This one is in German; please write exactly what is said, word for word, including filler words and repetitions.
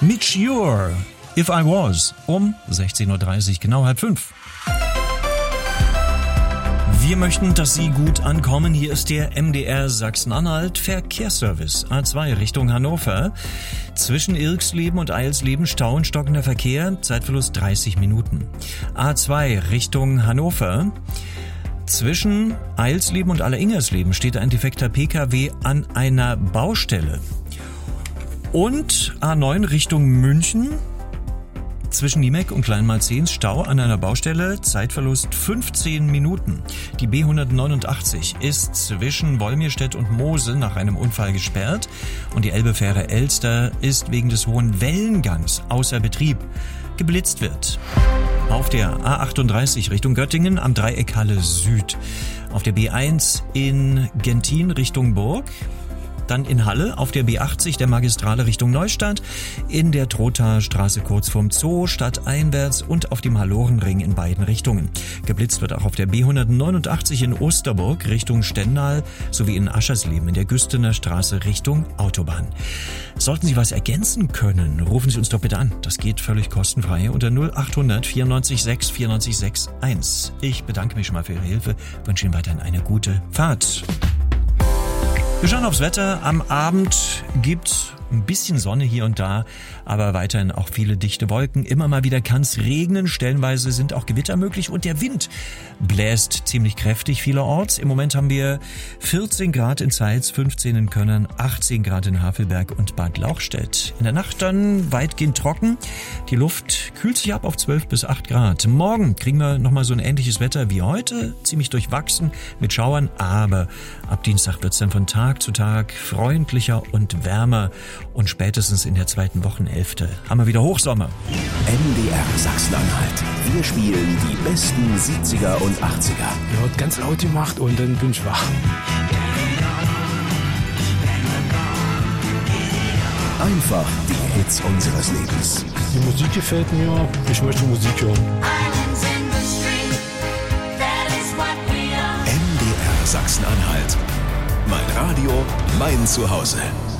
Mature, If I Was, um sechzehn Uhr dreißig, genau halb fünf. Wir möchten, dass Sie gut ankommen. Hier ist der M D R Sachsen-Anhalt Verkehrsservice. A zwei Richtung Hannover. Zwischen Irxleben und Eilsleben Stau und stockender Verkehr. Zeitverlust dreißig Minuten. A zwei Richtung Hannover. Zwischen Eilsleben und Alleringhersleben steht ein defekter P K W an einer Baustelle. Und A neun Richtung München. Zwischen Niemek und Kleinmalzens Stau an einer Baustelle, Zeitverlust fünfzehn Minuten. Die B hundertneunundachtzig ist zwischen Wolmirstedt und Mose nach einem Unfall gesperrt und die Elbefähre Elster ist wegen des hohen Wellengangs außer Betrieb. Geblitzt wird. Auf der A achtunddreißig Richtung Göttingen am Dreieck Halle Süd. Auf der B eins in Gentin Richtung Burg. Dann in Halle auf der B achtzig der Magistrale Richtung Neustadt, in der Trothaer Straße kurz vorm Zoo, stadteinwärts und auf dem Hallorenring in beiden Richtungen. Geblitzt wird auch auf der B hundertneunundachtzig in Osterburg Richtung Stendal sowie in Aschersleben in der Güstener Straße Richtung Autobahn. Sollten Sie was ergänzen können, rufen Sie uns doch bitte an. Das geht völlig kostenfrei unter null achthundert vierundneunzig sechs vierundneunzig sechs eins. Ich bedanke mich schon mal für Ihre Hilfe, wünsche Ihnen weiterhin eine gute Fahrt. Wir schauen aufs Wetter. Am Abend gibt's ein bisschen Sonne hier und da, aber weiterhin auch viele dichte Wolken. Immer mal wieder kann es regnen, stellenweise sind auch Gewitter möglich und der Wind bläst ziemlich kräftig vielerorts. Im Moment haben wir vierzehn Grad in Zeitz, fünfzehn in Könnern, achtzehn Grad in Havelberg und Bad Lauchstädt. In der Nacht dann weitgehend trocken. Die Luft kühlt sich ab auf zwölf bis acht Grad. Morgen kriegen wir nochmal so ein ähnliches Wetter wie heute, ziemlich durchwachsen mit Schauern, aber ab Dienstag wird es dann von Tag zu Tag freundlicher und wärmer. Und spätestens in der zweiten Wochenhälfte haben wir wieder Hochsommer. M D R Sachsen-Anhalt. Wir spielen die besten siebziger und achtziger. Ja, hat ganz laut gemacht und dann bin ich wach. Einfach die Hits unseres Lebens. Die Musik gefällt mir. Ich möchte Musik hören. M D R Sachsen-Anhalt. Mein Radio, mein Zuhause.